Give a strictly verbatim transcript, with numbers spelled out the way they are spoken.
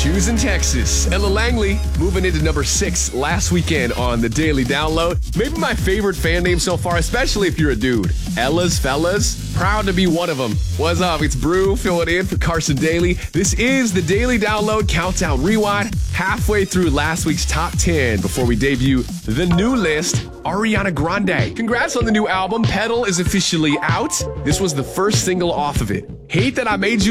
Choosing Texas. Ella Langley moving into number six last weekend on the Daily Download. Maybe my favorite fan name so far, especially if you're a dude. Ella's Fellas. Proud to be one of them. What's up? It's Brew filling in for Carson Daly. This is the Daily Download Countdown Rewind. Halfway through last week's top ten before we debut the new list, Ariana Grande. Congrats on the new album. Pedal is officially out. This was the first single off of it. Hate That I Made You